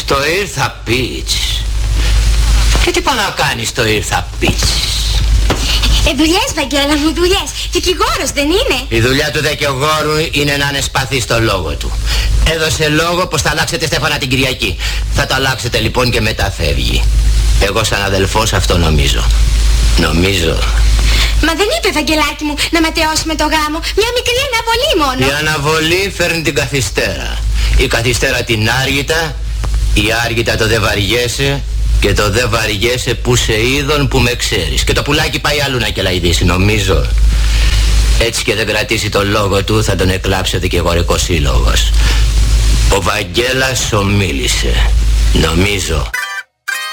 Στο ήρθα πιτς. Και τι πάω να κάνεις στο ήρθα πιτς? Δουλειές, Βαγγέλα μου, δουλειές. Δικηγόρος δεν είναι? Η δουλειά του δικηγόρου είναι να είναι σπαθή στο λόγο του. Έδωσε λόγο πως θα αλλάξετε Στέφανα την Κυριακή. Θα το αλλάξετε λοιπόν και μετά φεύγει. Εγώ σαν αδελφός αυτό νομίζω. Μα δεν είπε, Βαγγελάκι μου, να ματαιώσουμε το γάμο? Μια μικρή αναβολή μόνο. Η αναβολή φέρνει την καθυστέρα. Η καθυστέρα την άργητα. Η άργητα το δε βαριέσαι. Και το δε βαριέσαι που σε είδον που με ξέρεις. Και το πουλάκι πάει αλλού να κελαϊδίσει, νομίζω. Έτσι και δεν κρατήσει το λόγο του, θα τον εκλάψει ο δικηγορικός σύλλογος. Ο Βαγγέλας ομίλησε, νομίζω.